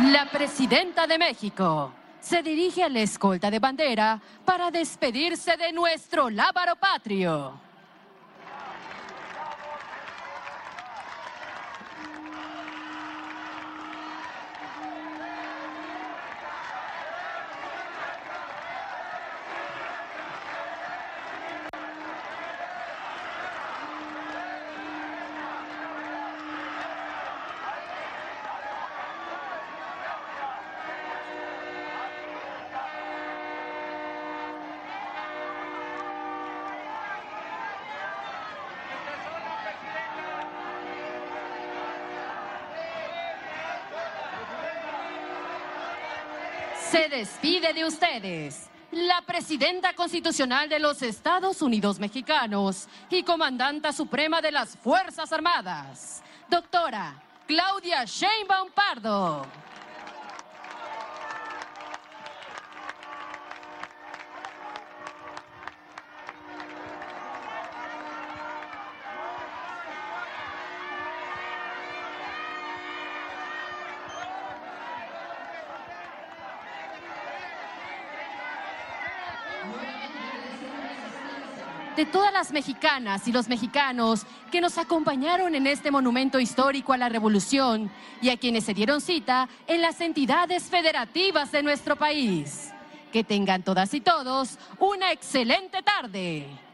La presidenta de México se dirige a la escolta de bandera para despedirse de nuestro lábaro patrio. Se despide de ustedes la presidenta constitucional de los Estados Unidos mexicanos y comandanta suprema de las Fuerzas Armadas, doctora Claudia Sheinbaum Pardo. De todas las mexicanas y los mexicanos que nos acompañaron en este monumento histórico a la Revolución y a quienes se dieron cita en las entidades federativas de nuestro país. Que tengan todas y todos una excelente tarde.